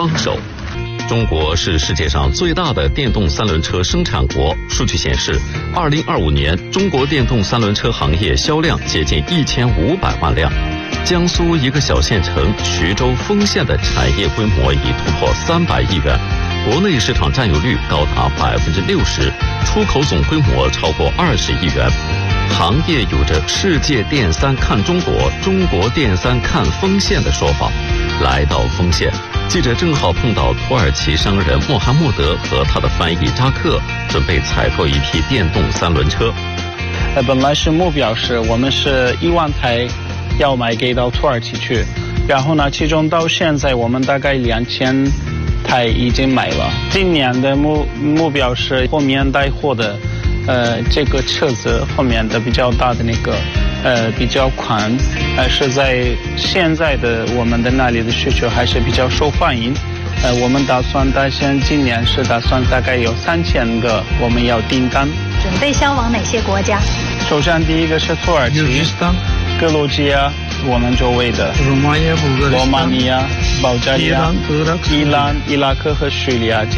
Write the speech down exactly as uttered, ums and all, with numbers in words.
帮手。中国是世界上最大的电动三轮车生产国。数据显示，二零二五年中国电动三轮车行业销量接近一千五百万辆。江苏一个小县城徐州丰县的产业规模已突破三百亿元，国内市场占有率高达百分之六十，出口总规模超过二十亿元。行业有着“世界电三看中国，中国电三看丰县”的说法。来到丰县，记者正好碰到土耳其商人穆罕默德和他的翻译扎克，准备采购一批电动三轮车。 呃，本来是目标是我们是一万台要买给到土耳其去，然后呢，其中到现在我们大概两千台已经买了。今年的目目标是后面带货的，呃，这个车子后面的比较大的那个。呃，比较宽，呃，是在现在的我们的那里的需求还是比较受欢迎。呃，我们打算大概今年是打算大概有三千个我们要订单。 准备销往哪些国家？ 首先第一个是土耳其、格鲁吉亚，我们周围的罗马尼亚、保加利亚、伊朗、伊拉克和叙利亚这